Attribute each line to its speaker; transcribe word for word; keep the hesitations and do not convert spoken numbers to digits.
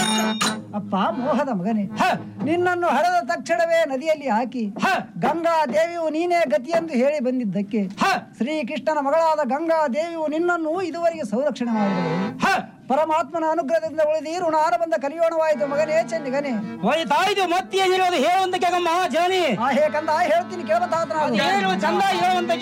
Speaker 1: ಅಪ್ಪ ಮೋಹದ ಮಗನೇ, ನಿನ್ನನ್ನು ಹಡೆದ ತಕ್ಷಣವೇ ನದಿಯಲ್ಲಿ ಹಾಕಿ ಗಂಗಾ ದೇವಿಯು ನೀನೇ ಗತಿಯೆಂದು ಹೇಳಿ ಬಂದಿದ್ದಕ್ಕೆ ಶ್ರೀಕೃಷ್ಣನ ಮಗಳಾದ ಗಂಗಾ ದೇವಿಯು ನಿನ್ನನ್ನು ಇದುವರೆಗೆ ಸಂರಕ್ಷಣೆ ಮಾಡಿದಳು. ಪರಮಾತ್ಮನ ಅನುಗ್ರಹದಿಂದ ಉಳಿದಿ ಋಣಾನ ಬಂದ ಕಲಿಯೋಣವಾಯಿತು ಮಗನೇ ಚೆನ್ನಿಗನೇ.
Speaker 2: ಹೋಯ್ತಾಯ್ತು ಮತ್ತೇನಿರೋದು ಹೇಳುವಂತ ಕೆಗಮ್ಮ ಜಾನಿ.
Speaker 1: ಆ ಹೇಗಂದ ಹೇಳ್ತೀನಿ ಕೇಳಬತ್ತಾತ
Speaker 2: ಚಂದ ಹೇಳುವಂತ